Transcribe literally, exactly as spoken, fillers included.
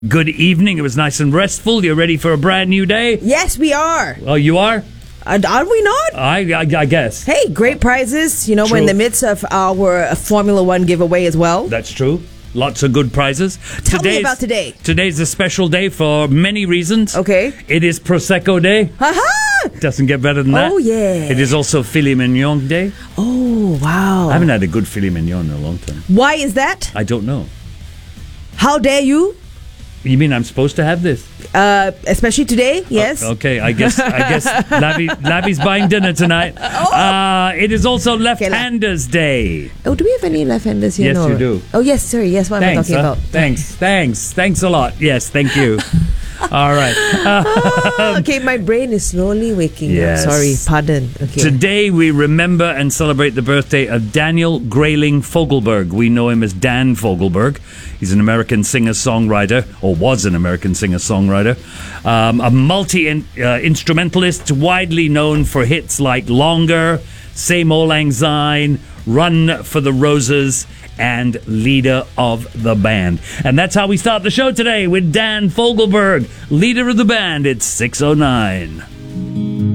Good evening. It was nice and restful. You're ready for a brand new day? Yes, we are. Oh, you are? Uh, are we not? I, I, I guess. Hey, great prizes. You know, True. we're in the midst of our Formula One giveaway as well. That's true. Lots of good prizes. Tell today's, me about today. Today's a special day for many reasons. Okay. It is Prosecco Day. Ha-ha! Doesn't get better than that. Oh, yeah. It is also Filet Mignon Day. Oh, wow. I haven't had a good filet mignon in a long time. Why is that? I don't know. How dare you? You mean I'm supposed to have this? Uh, especially today, yes. Oh, okay, I guess I guess Labby, Labby's buying dinner tonight. Oh. Uh, it is also Left-Handers Day. Oh, do we have any left-handers here? Yes, no. you do. Oh, yes, sorry. Yes, what Thanks, am I talking huh? about? Thanks, thanks, thanks a lot. Yes, thank you. All right. Ah, okay, my brain is slowly waking Yes. up. Sorry, pardon. Okay. Today we remember and celebrate the birthday of Daniel Grayling Fogelberg. We know him as Dan Fogelberg. He's an American singer-songwriter, or was an American singer-songwriter. Um, a multi-instrumentalist, widely known for hits like Longer, Same Old Lang Syne, Run for the Roses, and leader of the band. And that's how we start the show today with Dan Fogelberg, leader of the band. It's six oh nine.